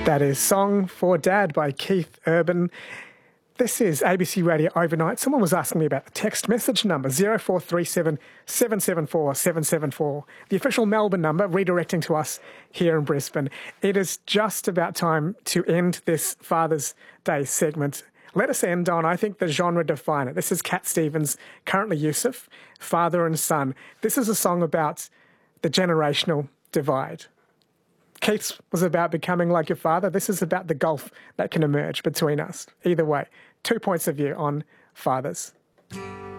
That is Song for Dad by Keith Urban. This is ABC Radio Overnight. Someone was asking me about the text message number, 0437 774 774, the official Melbourne number, redirecting to us here in Brisbane. It is just about time to end this Father's Day segment. Let us end on, I think, the genre definer. This is Cat Stevens, currently Yusuf, father and son. This is a song about the generational divide. Keith's was about becoming like your father. This is about the gulf that can emerge between us. Either way, 2 points of view on fathers.